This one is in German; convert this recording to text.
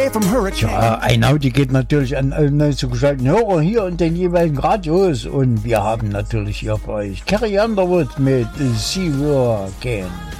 away from hurricane. Ja, ein Audi geht natürlich an alle neu zugeschalteten Hörer hier und den jeweiligen Radios. Und wir haben natürlich hier für euch Carrie Underwood mit See You Again.